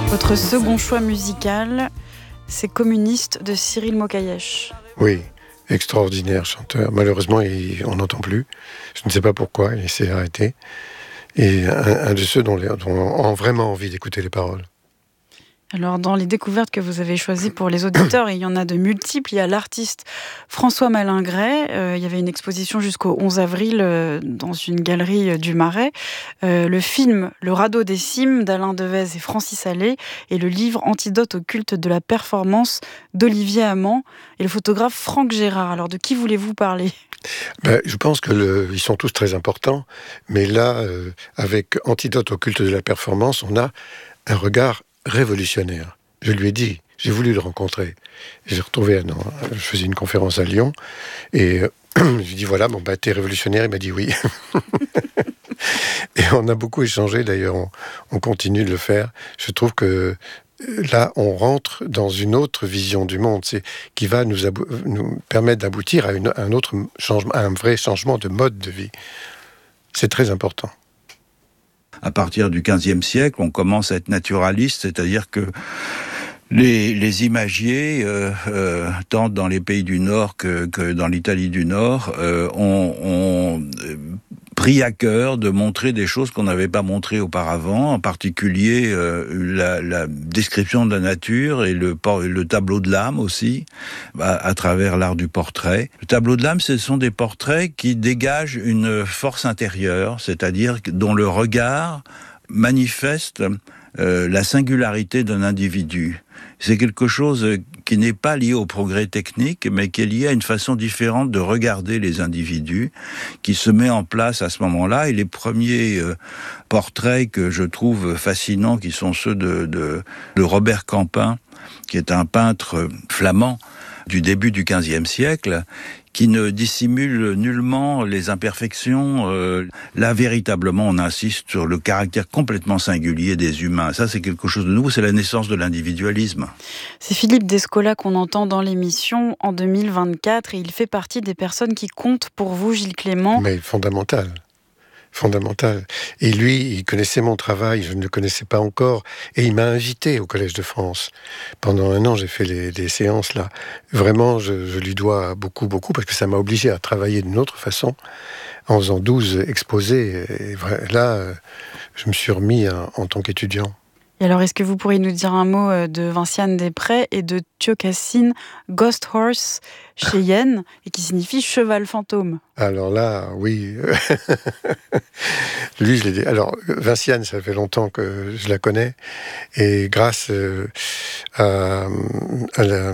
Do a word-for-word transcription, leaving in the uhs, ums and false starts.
Votre second choix musical, c'est Communiste de Cyril Mokayèche. Oui, extraordinaire chanteur. Malheureusement, il, on n'entend plus. Je ne sais pas pourquoi, il s'est arrêté. Et un, un de ceux dont, les, dont on a vraiment envie d'écouter les paroles. Alors, dans les découvertes que vous avez choisies pour les auditeurs, et il y en a de multiples, il y a l'artiste François Malingret. Euh, il y avait une exposition jusqu'au onze avril euh, dans une galerie euh, du Marais. Euh, le film Le radeau des cimes d'Alain Devez et Francis Allais et le livre Antidote au culte de la performance d'Olivier Amand et le photographe Franck Gérard. Alors, de qui voulez-vous parler ? Ben, je pense que le, ils sont tous très importants, mais là, euh, avec Antidote au culte de la performance, on a un regard révolutionnaire. Je lui ai dit, j'ai voulu le rencontrer. J'ai retrouvé, non, je faisais une conférence à Lyon, et euh, je lui ai dit, voilà, bon, bah, t'es révolutionnaire, il m'a dit oui. Et on a beaucoup échangé, d'ailleurs, on, on continue de le faire. Je trouve que là, on rentre dans une autre vision du monde, c'est, qui va nous, abou- nous permettre d'aboutir à, une, à un autre changement, à un vrai changement de mode de vie. C'est très important. À partir du quinzième siècle, on commence à être naturaliste, c'est-à-dire que les, les imagiers, euh, euh, tant dans les pays du Nord que, que dans l'Italie du Nord, euh, ont, ont euh, pris à cœur de montrer des choses qu'on n'avait pas montrées auparavant, en particulier euh, la, la description de la nature et le, le tableau de l'âme aussi, à, à travers l'art du portrait. Le tableau de l'âme, ce sont des portraits qui dégagent une force intérieure, c'est-à-dire dont le regard manifeste euh, la singularité d'un individu. C'est quelque chose qui n'est pas lié au progrès technique, mais qui est lié à une façon différente de regarder les individus, qui se met en place à ce moment-là. Et les premiers euh, portraits que je trouve fascinants, qui sont ceux de, de, de Robert Campin, qui est un peintre flamand du début du quinzième siècle, qui ne dissimule nullement les imperfections. Euh, là, véritablement, on insiste sur le caractère complètement singulier des humains. Ça, c'est quelque chose de nouveau, c'est la naissance de l'individualisme. C'est Philippe Descola qu'on entend dans l'émission en deux mille vingt-quatre, et il fait partie des personnes qui comptent pour vous, Gilles Clément. Mais fondamental. Fondamental. Et lui, il connaissait mon travail, je ne le connaissais pas encore, et il m'a invité au Collège de France. Pendant un an, j'ai fait les, les séances là. Vraiment, je, je lui dois beaucoup, beaucoup, parce que ça m'a obligé à travailler d'une autre façon, en faisant douze exposés. Et là, je me suis remis en, en tant qu'étudiant. Et alors, est-ce que vous pourriez nous dire un mot de Vinciane Després et de Tiokasin Ghost Horse chez Yen, et qui signifie cheval fantôme? Alors là, oui. Lui, je l'ai dit. Alors, Vinciane, ça fait longtemps que je la connais. Et grâce euh, à, à la